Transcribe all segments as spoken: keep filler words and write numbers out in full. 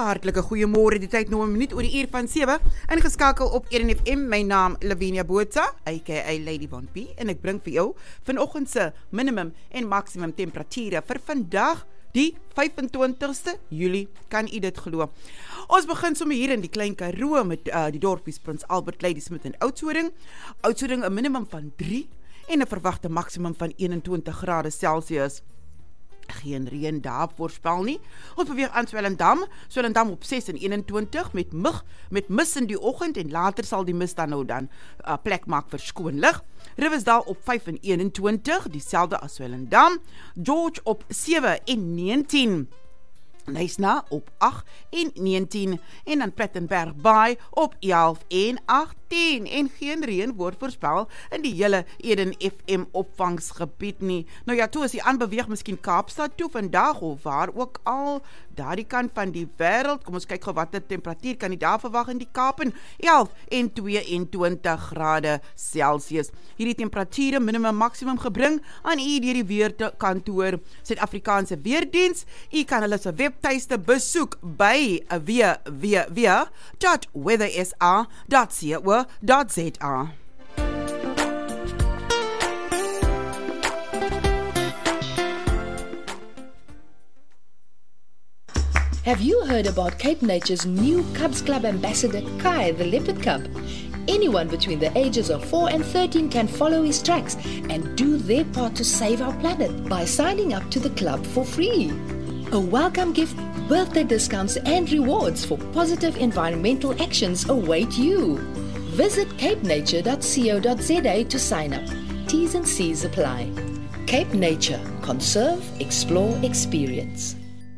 hartlike goeiemôre, die tyd nou 'n minuut oor die uur van sewe, ingeskakel op Eden F M. My naam Lavinia Botha, aka Lady Von P, en ek bring vir jou vanoggend se minimum en maksimum temperature vir vandag, die vyfentwintigste Julie, kan u dit glo. Ons begin sommer hier in die Klein Karoo met uh, die dorpies Prins Albert, Ladysmith en Oudtshoorn. Oudtshoorn 'n minimum van drie en 'n verwagte maksimum van eenentwintig grade Celsius. Geen reën daar voorspel nie. Ons beweeg aan Swellendam, Swellendam op ses en eenentwintig met mig, met mis in die oggend en later sal die mis dan nou dan uh, plek maak vir skoon lig. Riversdal op vyf en eenentwintig, dieselfde as Swellendam. George op sewe en negentien. Nysna op agt en negentien en dan Plettenberg Bay op elf en agttien en geen reën word voorspel in die hele Eden F M opvangsgebied nie. Nou ja, toe is die aanbeweeg miskien Kaapstad toe vandag of waar ook al daardie kant van die wêreld. Kom ons kyk gou watter temperatuur kan die daar verwag in die Kaap, elf en tweeëntwintig grade Celsius. Hierdie temperature minimum maksimum gebring aan u deur die weerkantoor Suid-Afrikaanse Weerdiens. U kan hulle se webtuiste besoek by w w w dot weather s r dot co dot z a. Have you heard about Cape Nature's new Cubs Club ambassador, Kai the Leopard Cub? Anyone between the ages of four and thirteen can follow his tracks and do their part to save our planet by signing up to the club for free. A welcome gift, birthday discounts and rewards for positive environmental actions await you. Visit cape nature dot co dot z a to sign up. T's and C's apply. Cape Nature. Conserve, explore, experience.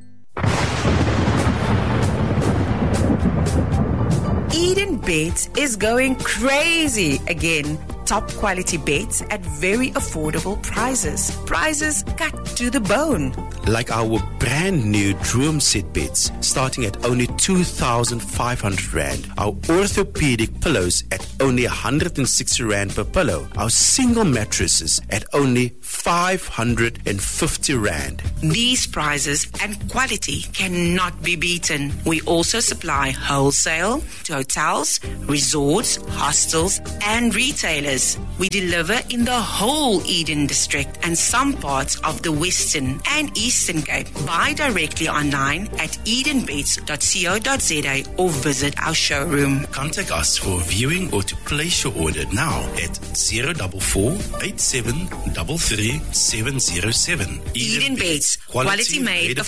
Eden Beds is going crazy again. Top quality beds at very affordable prices. Prices cut to the bone. Like our brand new Droom set beds, starting at only two thousand five hundred rand. Our orthopedic pillows at only one hundred sixty rand per pillow. Our single mattresses at only five hundred fifty rand. These prices and quality cannot be beaten. We also supply wholesale to hotels, resorts, hostels, and retailers. We deliver in the whole Eden district and some parts of the Western and Eastern Cape. Buy directly online at eden beds dot co dot z a or visit our showroom. Contact us for viewing or to place your order now at zero four four, eight seven three three, seven zero seven. Eden Beds, quality made